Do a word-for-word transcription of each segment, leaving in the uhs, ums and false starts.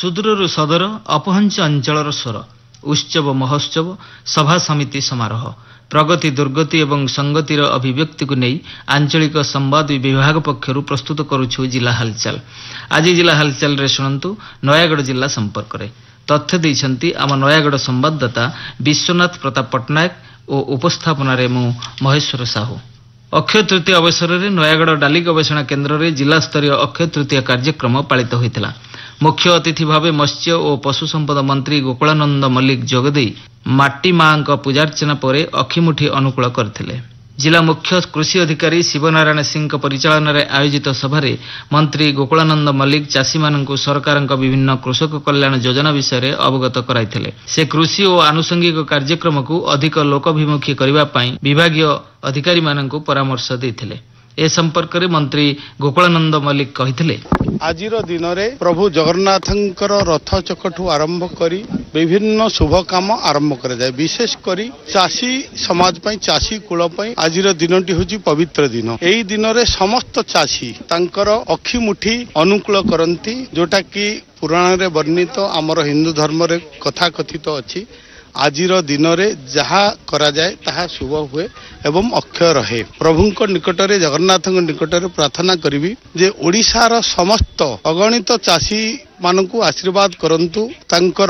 ସୁଦୂରରୁ ସଦର ଅପହଞ୍ଚ ଅଞ୍ଚଳର ସ୍ୱର ଉତ୍ସବ ମହୋତ୍ସବ ସଭା ସମିତି ସମାରୋହ ପ୍ରଗତି ଦୁର୍ଗତି ଏବଂ ସଂଗତିର ଅଭିବ୍ୟକ୍ତିକୁ ନେଇ ଆଞ୍ଚଳିକ ସମ୍ବାଦ ବିଭାଗ ପକ୍ଷରୁ ପ୍ରସ୍ତୁତ କରୁଛୁ ଜିଲ୍ଲା ହାଲଚାଲ। ଆଜି ଜିଲ୍ଲା ହାଲଚାଲରେ ଶୁଣନ୍ତୁ ନୟାଗଡ଼ ଜିଲ୍ଲା ସମ୍ପର୍କରେ ତଥ୍ୟ ଦେଇଛନ୍ତି ଆମ ନୟାଗଡ଼ ସମ୍ବାଦଦାତା ବିଶ୍ୱନାଥ ପ୍ରତାପ ପଟ୍ଟନାୟକ ଓ ଉପସ୍ଥାପନାରେ ମୁଁ ମହେଶ୍ୱର ସାହୁ। ଅକ୍ଷୟ ତୃତୀୟ ଅବସରରେ ନୟାଗଡ଼ ଡାଲି ଗବେଷଣା କେନ୍ଦ୍ରରେ ଜିଲ୍ଲାସ୍ତରୀୟ ଅକ୍ଷୟ ତୃତୀୟ କାର୍ଯ୍ୟକ୍ରମ ପାଳିତ ହୋଇଥିଲା। ମୁଖ୍ୟ ଅତିଥି ଭାବେ ମତ୍ସ୍ୟ ଓ ପଶୁ ସମ୍ପଦ ମନ୍ତ୍ରୀ ଗୋକୁଳାନନ୍ଦ ମଲ୍ଲିକ ଯୋଗଦେଇ ମାଟି ମାଙ୍କ ପୂଜାର୍ଚ୍ଚନା ପରେ ଅଖିମୁଠି ଅନୁକୂଳ କରିଥିଲେ। ଜିଲ୍ଲା ମୁଖ୍ୟ କୃଷି ଅଧିକାରୀ ଶିବନାରାୟଣ ସିଂଙ୍କ ପରିଚାଳନାରେ ଆୟୋଜିତ ସଭାରେ ମନ୍ତ୍ରୀ ଗୋକୁଳାନନ୍ଦ ମଲ୍ଲିକ ଚାଷୀମାନଙ୍କୁ ସରକାରଙ୍କ ବିଭିନ୍ନ କୃଷକ କଲ୍ୟାଣ ଯୋଜନା ବିଷୟରେ ଅବଗତ କରାଇଥିଲେ। ସେ କୃଷି ଓ ଆନୁଷଙ୍ଗିକ କାର୍ଯ୍ୟକ୍ରମକୁ ଅଧିକ ଲୋକଭିମୁଖୀ କରିବା ପାଇଁ ବିଭାଗୀୟ ଅଧିକାରୀମାନଙ୍କୁ ପରାମର୍ଶ ଦେଇଥିଲେ। ଏ ସମ୍ପର୍କରେ ମନ୍ତ୍ରୀ ଗୋକୁଳାନନ୍ଦ ମଲ୍ଲିକ କହିଥିଲେ, ଆଜିର ଦିନରେ ପ୍ରଭୁ ଜଗନ୍ନାଥଙ୍କର ରଥ ଚକଠୁ ଆରମ୍ଭ କରି ବିଭିନ୍ନ ଶୁଭ କାମ ଆରମ୍ଭ କରାଯାଏ। ବିଶେଷ କରି ଚାଷୀ ସମାଜ ପାଇଁ ଚାଷୀ କୂଳ ପାଇଁ ଆଜିର ଦିନଟି ହେଉଛି ପବିତ୍ର ଦିନ। ଏହି ଦିନରେ ସମସ୍ତ ଚାଷୀ ତାଙ୍କର ଅଖିମୁଠି ଅନୁକୂଳ କରନ୍ତି, ଯୋଉଟା କି ପୁରାଣରେ ବର୍ଣ୍ଣିତ ଆମର ହିନ୍ଦୁ ଧର୍ମରେ କଥାକଥିତ ଅଛି। ଆଜିର ଦିନରେ ଯାହା କରାଯାଏ ତାହା ଶୁଭ ହୁଏ ଏବଂ ଅକ୍ଷୟ ରହେ। ପ୍ରଭୁଙ୍କ ନିକଟରେ ଜଗନ୍ନାଥଙ୍କ ନିକଟରେ ପ୍ରାର୍ଥନା କରିବି ଯେ ଓଡ଼ିଶାର ସମସ୍ତ ଅଗଣିତ ଚାଷୀ ମାନଙ୍କୁ ଆଶୀର୍ବାଦ କରନ୍ତୁ, ତାଙ୍କର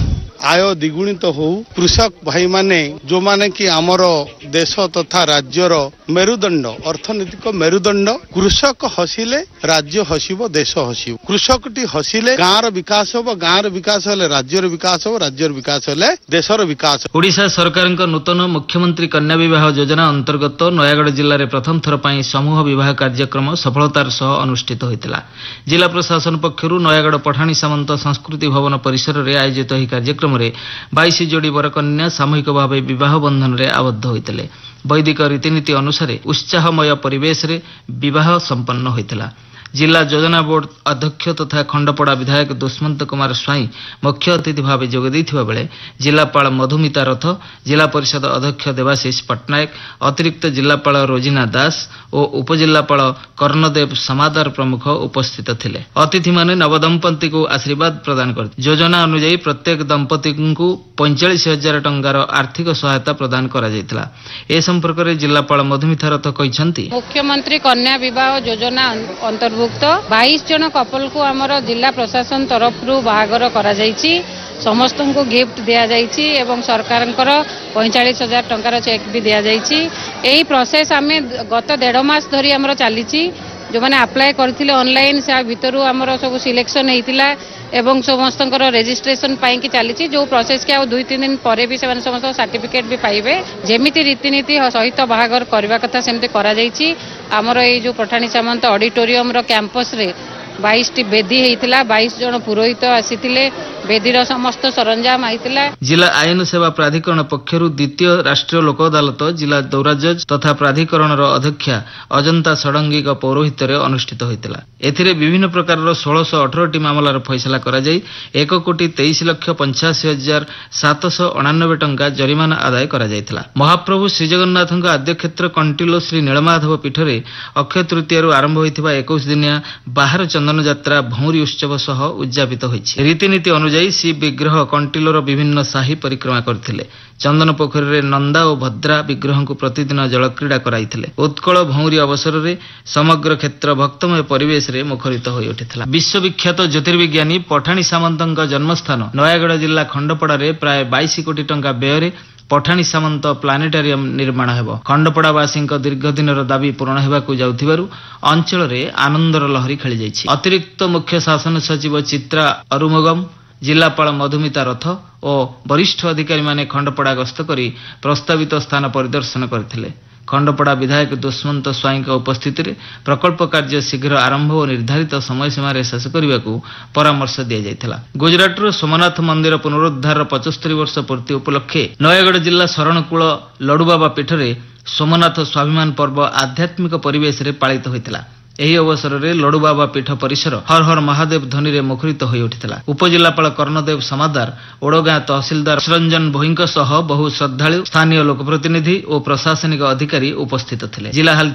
ଆୟ ଦ୍ୱିଗୁଣିତ ହଉ। କୃଷକ ଭାଇମାନେ ଯୋଉମାନେ କି ଆମର ଦେଶ ତଥା ରାଜ୍ୟର ମେରୁଦଣ୍ଡ ଅର୍ଥନୈତିକ ମେରୁଦଣ୍ଡ, କୃଷକ ହସିଲେ ରାଜ୍ୟ ହସିବ, ଦେଶ ହସିବ। କୃଷକଟି ହସିଲେ ଗାଁର ବିକାଶ ହେବ, ଗାଁର ବିକାଶ ହେଲେ ରାଜ୍ୟର ବିକାଶ ହେବ, ରାଜ୍ୟର ବିକାଶ ହେଲେ ଦେଶର ବିକାଶ। ଓଡ଼ିଶା ସରକାରଙ୍କ ନୂତନ ମୁଖ୍ୟମନ୍ତ୍ରୀ କନ୍ୟା ବିବାହ ଯୋଜନା ଅନ୍ତର୍ଗତ ନୟାଗଡ଼ ଜିଲ୍ଲାରେ ପ୍ରଥମ ଥର ପାଇଁ ସମୂହ ବିବାହ କାର୍ଯ୍ୟକ୍ରମ ସଫଳତାର ସହ ଅନୁଷ୍ଠିତ ହୋଇଥିଲା। ଜିଲ୍ଲା ପ୍ରଶାସନ ପକ୍ଷରୁ ନୟାଗଡ଼ ପଠାଣି ସାମନ୍ତ ସଂସ୍କୃତି ଭବନ ପରିସରରେ ଆୟୋଜିତ ଏହି କାର୍ଯ୍ୟକ୍ରମ ବାଇଶ ଯୋଡ଼ି ବରକନ୍ୟା ସାମୂହିକ ଭାବେ ବିବାହ ବନ୍ଧନରେ ଆବଦ୍ଧ ହୋଇଥିଲେ। ବୈଦିକ ରୀତିନୀତି ଅନୁସାରେ ଉତ୍ସାହମୟ ପରିବେଶରେ ବିବାହ ସମ୍ପନ୍ନ ହୋଇଥିଲା। ଜିଲ୍ଲା ଯୋଜନା ବୋର୍ଡ ଅଧ୍ୟକ୍ଷ ତଥା ଖଣ୍ଡପଡ଼ା ବିଧାୟକ ଦୁଷ୍ମନ୍ତ କୁମାର ସ୍ୱାଇଁ ମୁଖ୍ୟ ଅତିଥି ଭାବେ ଯୋଗ ଦେଇଥିବା ବେଳେ ଜିଲ୍ଲାପାଳ ମଧୁମିତା ରଥ, ଜିଲ୍ଲା ପରିଷଦ ଅଧ୍ୟକ୍ଷ ଦେବାଶିଷ ପଟ୍ଟନାୟକ, ଅତିରିକ୍ତ ଜିଲ୍ଲାପାଳ ରୋଜିନା ଦାସ ଓ ଉପଜିଲ୍ଲାପାଳ କର୍ଣ୍ଣଦେବ ସମାଦାର ପ୍ରମୁଖ ଉପସ୍ଥିତ ଥିଲେ। ଅତିଥିମାନେ ନବଦମ୍ପତିଙ୍କୁ ଆଶୀର୍ବାଦ ପ୍ରଦାନ କରିଥିଲେ। ଯୋଜନା ଅନୁଯାୟୀ ପ୍ରତ୍ୟେକ ଦମ୍ପତିଙ୍କୁ ପଇଁଚାଳିଶ ହଜାର ଟଙ୍କାର ଆର୍ଥିକ ସହାୟତା ପ୍ରଦାନ କରାଯାଇଥିଲା। ଏ ସମ୍ପର୍କରେ ଜିଲ୍ଲାପାଳ ମଧୁମିତା ରଥ କହିଛନ୍ତି, ମୁଖ୍ୟମନ୍ତ୍ରୀ କନ୍ୟା ବିବାହ ଯୋଜନା ଅନ୍ତର୍ଭୁକ୍ତ ବାଇଶ ଜଣ କପଲକୁ ଆମର ଜିଲ୍ଲା ପ୍ରଶାସନ ତରଫରୁ ବାହାଘର କରାଯାଇଛି। ସମସ୍ତଙ୍କୁ ଗିଫ୍ଟ ଦିଆଯାଇଛି ଏବଂ ସରକାରଙ୍କର ପଇଁଚାଳିଶ ହଜାର ଟଙ୍କାର ଚେକ୍ ବି ଦିଆଯାଇଛି। ଏହି ପ୍ରୋସେସ ଆମେ ଗତ ଦେଢ଼ ମାସ ଧରି ଆମର ଚାଲିଛି। ଯେଉଁମାନେ ଆପ୍ଲାଏ କରିଥିଲେ ଅନଲାଇନ୍, ସେ ଭିତରୁ ଆମର ସବୁ ସିଲେକ୍ସନ ହେଇଥିଲା ଏବଂ ସମସ୍ତଙ୍କର ରେଜିଷ୍ଟ୍ରେସନ ପାଇଁକି ଚାଲିଛି। ଯେଉଁ ପ୍ରୋସେସ କି ଆଉ ଦୁଇ ତିନି ଦିନ ପରେ ବି ସେମାନେ ସମସ୍ତ ସାର୍ଟିଫିକେଟ ବି ପାଇବେ। ଯେମିତି ରୀତିନୀତି ସହିତ ବାହାଘର କରିବା କଥା ସେମିତି କରାଯାଇଛି। ଆମର ଏଇ ଯେଉଁ ପଠାଣି ସାମନ୍ତ ଅଡିଟୋରିୟମର କ୍ୟାମ୍ପସରେ ବାଇଶଟି ବେଦୀ ହେଇଥିଲା, ବାଇଶ ଜଣ ପୁରୋହିତ ଆସିଥିଲେ, ବେଦୀର ସମସ୍ତ ସରଞ୍ଜାମ ଆଇଥିଲା। ଜିଲ୍ଲା ଆଇନ ସେବା ପ୍ରାଧିକରଣ ପକ୍ଷରୁ ଦ୍ୱିତୀୟ ରାଷ୍ଟ୍ରୀୟ ଲୋକ ଅଦାଲତ ଜିଲ୍ଲା ଦୌରାଜଜ୍ ତଥା ପ୍ରାଧିକରଣର ଅଧ୍ୟକ୍ଷା ଅଜନ୍ତା ଷଡ଼ଙ୍ଗୀଙ୍କ ପୌରୋହିତ୍ୟରେ ଅନୁଷ୍ଠିତ ହୋଇଥିଲା। ଏଥିରେ ବିଭିନ୍ନ ପ୍ରକାରର ଷୋଳଶହ ଅଠରଟି ମାମଲାର ଫଇସଲା କରାଯାଇ ଏକ କୋଟି ତେଇଶ ଲକ୍ଷ ପଞ୍ଚାଅଶୀ ହଜାର ସାତଶହ ଅଣାନବେ ଟଙ୍କା ଜରିମାନା ଆଦାୟ କରାଯାଇଥିଲା। ମହାପ୍ରଭୁ ଶ୍ରୀଜଗନ୍ନାଥଙ୍କ ଆଦ୍ୟକ୍ଷେତ୍ର କଣ୍ଟିଲୋ ଶ୍ରୀ ନୀଳମାଧବ ପୀଠରେ ଅକ୍ଷୟ ତୃତୀୟାରୁ ଆରମ୍ଭ ହୋଇଥିବା ଏକୋଇଶ ଦିନିଆ ବାହାର ଚନ୍ଦନ ଯାତ୍ରା ଭଉଁରୀ ଉତ୍ସବ ସହ ଉଦ୍ଯାପିତ ହୋଇଛି। ରୀତିନୀତି ଅନୁଯାୟୀ ଶ୍ରୀ ବିଗ୍ରହ କଣ୍ଟିଲୋର ବିଭିନ୍ନ ସାହି ପରିକ୍ରମା କରିଥିଲେ। ଚନ୍ଦନ ପୋଖରୀରେ ନନ୍ଦା ଓ ଭଦ୍ରା ବିଗ୍ରହଙ୍କୁ ପ୍ରତିଦିନ ଜଳକ୍ରୀଡ଼ା କରାଇଥିଲେ। ଉତ୍କଳ ଭଉଁରୀ ଅବସରରେ ସମଗ୍ର କ୍ଷେତ୍ର ଭକ୍ତମୟ ପରିବେଶରେ ମୁଖରିତ ହୋଇଉଠିଥିଲା। ବିଶ୍ୱବିଖ୍ୟାତ ଜ୍ୟୋତିର୍ବିଜ୍ଞାନୀ ପଠାଣି ସାମନ୍ତଙ୍କ ଜନ୍ମସ୍ଥାନ ନୟାଗଡ଼ ଜିଲ୍ଲା ଖଣ୍ଡପଡ଼ାରେ ପ୍ରାୟ ବାଇଶ କୋଟି ଟଙ୍କା ବ୍ୟୟରେ ପଠାଣି ସାମନ୍ତ ପ୍ଲାନେଟାରିୟମ ନିର୍ମାଣ ହେବ। ଖଣ୍ଡପଡ଼ାବାସୀଙ୍କ ଦୀର୍ଘଦିନର ଦାବି ପୂରଣ ହେବାକୁ ଯାଉଥିବାରୁ ଅଞ୍ଚଳରେ ଆନନ୍ଦର ଲହରୀ ଖେଳିଯାଇଛି। ଅତିରିକ୍ତ ମୁଖ୍ୟ ଶାସନ ସଚିବ ଚିତ୍ରା ଅରୁମଗମ, ଜିଲ୍ଲାପାଳ ମଧୁମିତା ରଥ ଓ ବରିଷ୍ଠ ଅଧିକାରୀମାନେ ଖଣ୍ଡପଡ଼ା ଗସ୍ତ କରି ପ୍ରସ୍ତାବିତ ସ୍ଥାନ ପରିଦର୍ଶନ କରିଥିଲେ। ଖଣ୍ଡପଡ଼ା ବିଧାୟକ ଦୁଷ୍ମନ୍ତ ସ୍ୱାଇଁଙ୍କ ଉପସ୍ଥିତିରେ ପ୍ରକଳ୍ପ କାର୍ଯ୍ୟ ଶୀଘ୍ର ଆରମ୍ଭ ଓ ନିର୍ଦ୍ଧାରିତ ସମୟସୀମାରେ ଶେଷ କରିବାକୁ ପରାମର୍ଶ ଦିଆଯାଇଥିଲା। ଗୁଜରାଟର ସୋମନାଥ ମନ୍ଦିର ପୁନରୁଦ୍ଧାରର ପଞ୍ଚସ୍ତରୀ ବର୍ଷ ପୂର୍ତ୍ତି ଉପଲକ୍ଷେ ନୟାଗଡ଼ ଜିଲ୍ଲା ଶରଣକୂଳ ଲଡୁବାବା ପୀଠରେ ସୋମନାଥ ସ୍ୱାଭିମାନ ପର୍ବ ଆଧ୍ୟାତ୍ମିକ ପରିବେଶରେ ପାଳିତ ହୋଇଥିଲା। ଏହି ଅବସରରେ ଲଡୁବାବା ପୀଠ ପରିସର ହର ହର ମହାଦେବ ଧ୍ୱନିରେ ମୁଖରିତ ହୋଇଉଠିଥିଲା। ଉପଜିଲ୍ଲାପାଳ କର୍ଣ୍ଣଦେବ ସମାଦାର, ଓଡଗାଁ ତହସିଲଦାର ରଞ୍ଜନ ଭୋଇଙ୍କ ସହ ବହୁ ଶ୍ରଦ୍ଧାଳୁ, ସ୍ଥାନୀୟ ଲୋକପ୍ରତିନିଧି ଓ ପ୍ରଶାସନିକ ଅଧିକାରୀ ଉପସ୍ଥିତ ଥିଲେ। ଜିଲ୍ଲା